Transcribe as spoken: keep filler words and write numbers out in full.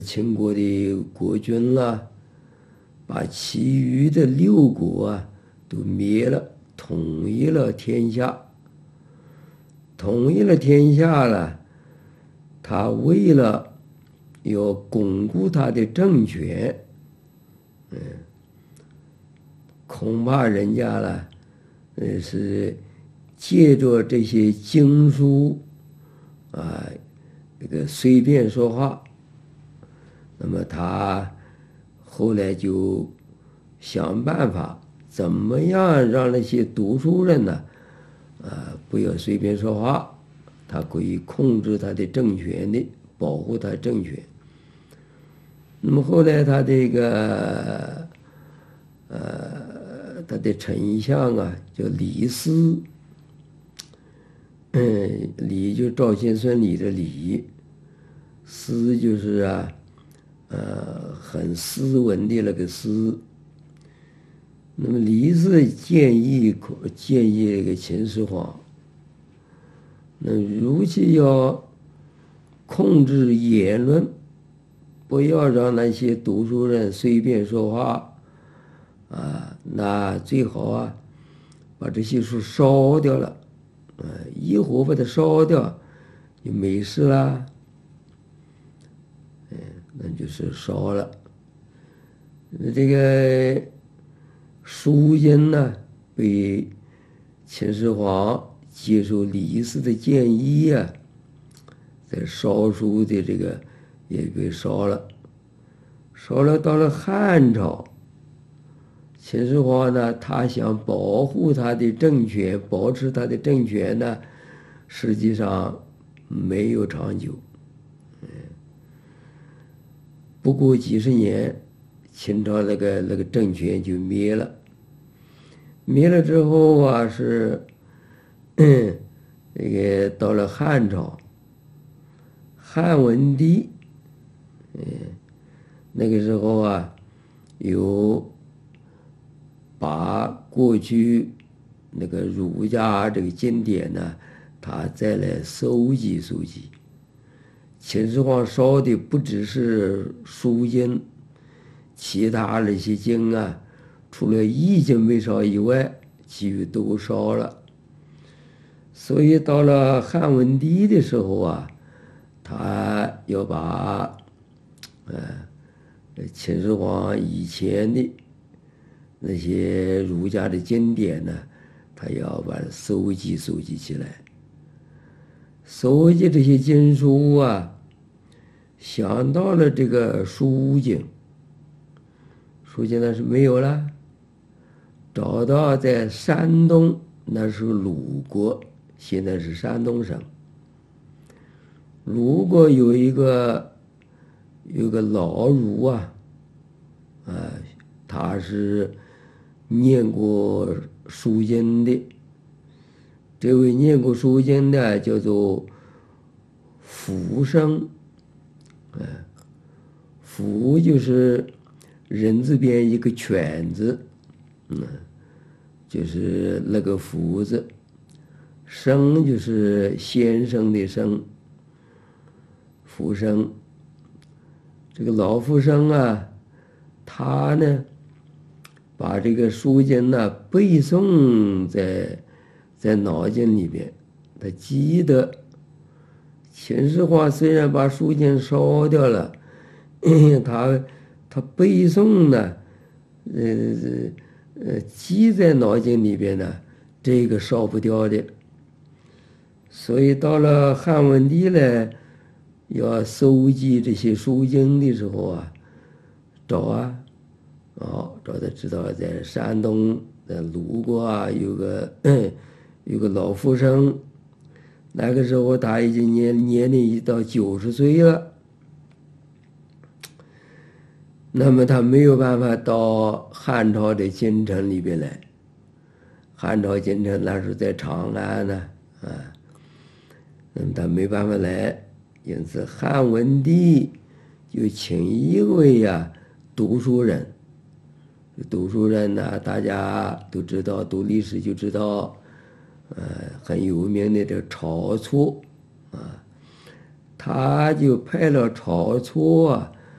秦国的国君啦，把其余的六国啊都灭了，统一了天下。统一了天下了，他为了要巩固他的政权，嗯，恐怕人家了，呃，是借着这些经书啊，这个随便说话。那么他后来就想办法，怎么样让那些读书人呢，啊，不要随便说话，他可以控制他的政权的，保护他政权。那么后来他这个，呃，他的丞相啊，叫李斯，嗯，李就赵先孙李的李，斯就是啊。呃，很斯文的那个斯。那么李斯建议建议这个秦始皇，那如其要控制言论，不要让那些读书人随便说话啊，那最好啊，把这些书烧掉了，啊，一火把它烧掉，就没事啦。那就是烧了。这个书经呢，被秦始皇接受李斯的建议啊，在烧书的这个也被烧了。烧了到了汉朝，秦始皇呢，他想保护他的政权，保持他的政权呢，实际上没有长久。不过几十年，秦朝那个那个政权就灭了。灭了之后啊，是，嗯，这个到了汉朝，汉文帝，嗯，那个时候啊，有把过去那个儒家这个经典呢，他再来收集收集。秦始皇烧的不只是书经，其他那些经啊，除了《易经》没烧以外，其余都烧了。所以到了汉文帝的时候啊，他要把，呃，秦始皇以前的那些儒家的经典呢，他要把它收集收集起来。收集这些经书啊，想到了这个书经，书经那是没有了，找到在山东，那是鲁国，现在是山东省。鲁国有一个有个老儒啊，啊，他是念过书经的。这位念过书经的叫做苻生，啊，苻就是人字边一个犬字，嗯，就是那个苻字，生就是先生的生，苻生。这个老苻生啊，他呢把这个书经呢背诵在在脑筋里边，他记得秦始皇虽然把书经烧掉了，他他背诵呢，呃呃记在脑筋里边呢，这个烧不掉的。所以到了汉文帝呢，要收集这些书经的时候啊，找啊，哦，找他知道在山东的鲁国啊，有个有个老苻生，那个时候他已经年年龄已到九十岁了，那么他没有办法到汉朝的京城里边来，汉朝京城那是在长安呢，啊，那么他没办法来，因此汉文帝就请一位呀读书人，读书人呢，大家都知道，读历史就知道。呃，很有名的这晁错啊，他就派了晁错啊